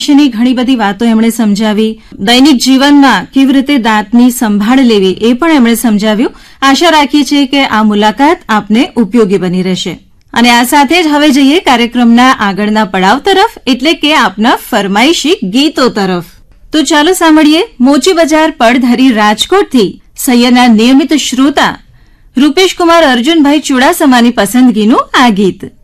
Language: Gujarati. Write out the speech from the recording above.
વિશેની ઘણી બધી વાતો એમણે સમજાવી, દૈનિક જીવનમાં કેવી રીતે દાંતની સંભાળ લેવી એ પણ એમણે સમજાવ્યું. આશા રાખીએ છીએ કે આ મુલાકાત આપને ઉપયોગી બની રહેશે. અને આ સાથે જ હવે જઈએ કાર્યક્રમના આગળના પડાવ તરફ, એટલે કે આપના ફરમાઈશી ગીતો તરફ. તો ચાલો સાંભળીએ મોચી બજાર પડધરી રાજકોટથી સૈયદના નિયમિત શ્રોતા રૂપેશકુમાર અર્જુનભાઈ ચુડાસમાની પસંદગીનું આ ગીત.